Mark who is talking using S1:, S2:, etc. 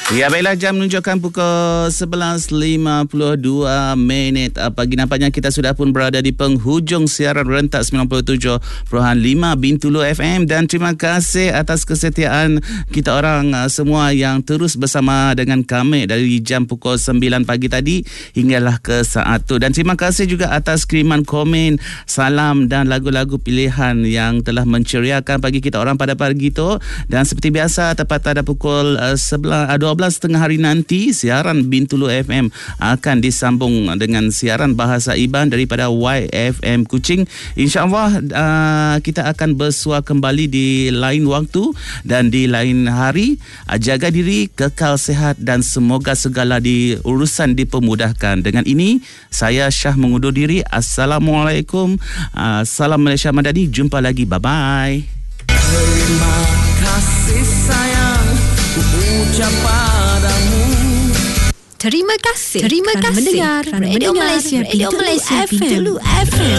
S1: Ya, baiklah, jam menunjukkan pukul 11.52 pagi. Nampaknya kita sudah pun berada di penghujung siaran rentak 97.5 Bintulu FM, dan terima kasih atas kesetiaan kita orang semua yang terus bersama dengan kami dari jam pukul 9 pagi tadi hinggalah ke saat itu. Dan terima kasih juga atas kiriman komen, salam dan lagu-lagu pilihan yang telah menceriakan pagi kita orang pada pagi itu. Dan seperti biasa, tepat pada pukul 12.30 hari nanti, siaran Bintulu FM akan disambung dengan siaran Bahasa Iban daripada YFM Kuching. InsyaAllah kita akan bersua kembali di lain waktu dan di lain hari. Jaga diri, kekal sihat dan semoga segala urusan dipermudahkan. Dengan ini, saya Syah mengundur diri. Assalamualaikum. Salam Malaysia Madani. Jumpa lagi. Bye-bye.
S2: Terima kasih sayang, ku ucap padamu.
S3: Terima kasih mendengar Radio Malaysia Bintulu FM.